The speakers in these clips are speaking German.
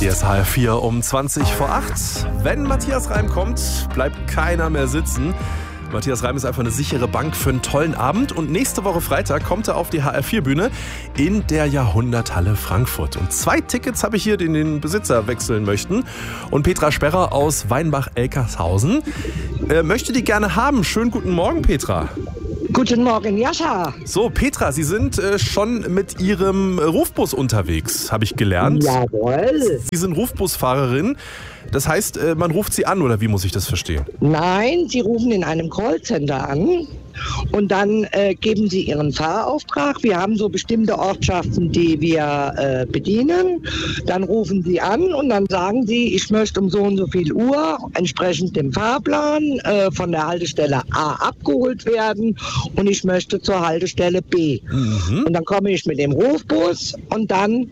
Hier ist HR4 um 20 vor 8. Wenn Matthias Reim kommt, bleibt keiner mehr sitzen. Matthias Reim ist einfach eine sichere Bank für einen tollen Abend. Und nächste Woche Freitag kommt er auf die HR4-Bühne in der Jahrhunderthalle Frankfurt. Und 2 Tickets habe ich hier, die den Besitzer wechseln möchten. Und Petra Sperrer aus Weinbach-Elkershausen möchte die gerne haben. Schönen guten Morgen, Petra. Guten Morgen, Jascha. So, Petra, Sie sind schon mit Ihrem Rufbus unterwegs, habe ich gelernt. Jawohl. Sie sind Rufbusfahrerin. Das heißt, man ruft Sie an, oder wie muss ich das verstehen? Nein, Sie rufen in einem Callcenter an und dann geben Sie Ihren Fahrauftrag. Wir haben so bestimmte Ortschaften, die wir bedienen. Dann rufen Sie an und dann sagen Sie, ich möchte um so und so viel Uhr entsprechend dem Fahrplan von der Haltestelle A abgeholt werden und ich möchte zur Haltestelle B. Und dann komme ich mit dem Rufbus und dann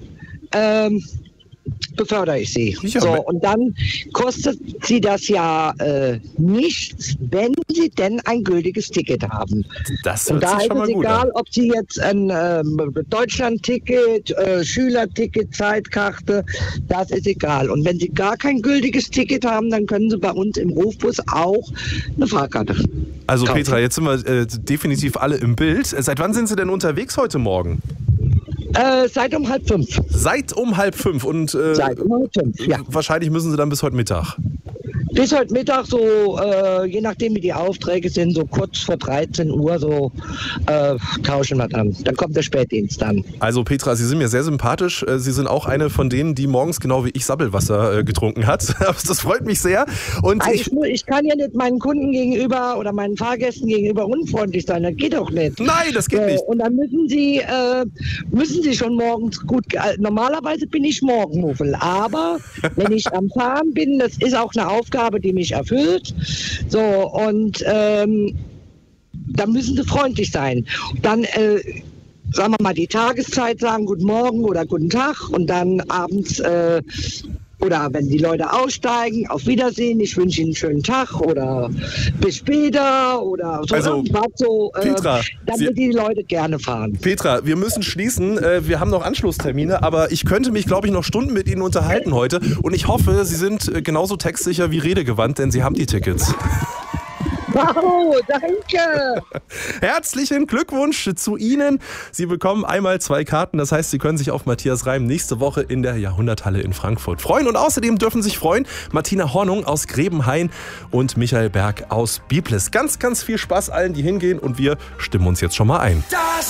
befördere ich sie. Ja, so, und dann kostet sie das ja nichts, wenn sie denn ein gültiges Ticket haben. Das und hört da sich ist schon mal es gut egal, an. ob sie jetzt ein Deutschland-Ticket, Schülerticket, Zeitkarte, das ist egal. Und wenn sie gar kein gültiges Ticket haben, dann können sie bei uns im Rufbus auch eine Fahrkarte Also kaufen. Petra, jetzt sind wir definitiv alle im Bild. Seit wann sind Sie denn unterwegs heute Morgen? Seit um 4:30. Seit um 4:30 und Seit um 4:30, ja. wahrscheinlich müssen Sie dann bis heute Mittag. Bis heute Mittag, so je nachdem wie die Aufträge sind, so kurz vor 13 Uhr, so tauschen wir dann. Dann kommt der Spätdienst dann. Also Petra, Sie sind mir sehr sympathisch. Sie sind auch eine von denen, die morgens genau wie ich Sabbelwasser getrunken hat. Das freut mich sehr. Und Ich kann ja nicht meinen Kunden gegenüber oder meinen Fahrgästen gegenüber unfreundlich sein. Das geht doch nicht. Nein, das geht nicht. Und dann müssen Sie schon morgens gut. Normalerweise bin ich Morgenmuffel, aber wenn ich am Fahren bin, das ist auch eine Aufgabe, die mich erfüllt. So, und da müssen Sie freundlich sein. Dann sagen wir mal, die Tageszeit sagen, guten Morgen oder guten Tag und dann abends oder wenn die Leute aussteigen, auf Wiedersehen, ich wünsche Ihnen einen schönen Tag oder bis später oder so. Also, Petra, damit die Leute gerne fahren. Petra, wir müssen schließen. Wir haben noch Anschlusstermine, aber ich könnte mich, glaube ich, noch Stunden mit Ihnen unterhalten heute. Und ich hoffe, Sie sind genauso textsicher wie redegewandt, denn Sie haben die Tickets. Wow, danke! Herzlichen Glückwunsch zu Ihnen. Sie bekommen einmal 2 Karten. Das heißt, Sie können sich auf Matthias Reim nächste Woche in der Jahrhunderthalle in Frankfurt freuen. Und außerdem dürfen sich freuen Martina Hornung aus Grebenhain und Michael Berg aus Biblis. Ganz, ganz viel Spaß allen, die hingehen. Und wir stimmen uns jetzt schon mal ein.